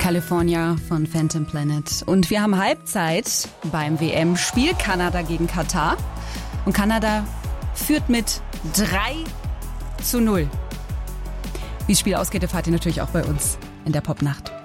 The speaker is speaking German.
California von Phantom Planet. Und wir haben Halbzeit beim WM-Spiel Kanada gegen Katar. Und Kanada führt mit 3:0. Wie das Spiel ausgeht, erfahrt ihr natürlich auch bei uns in der Popnacht.